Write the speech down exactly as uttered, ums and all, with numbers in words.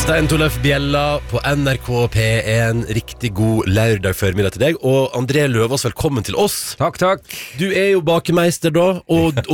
Stein Torleif Bjella på N R K P en. Riktig god lørdag formiddag til deg. Og André Løvaas, velkommen til oss. Takk, takk. Du er jo bakemeister da, og, og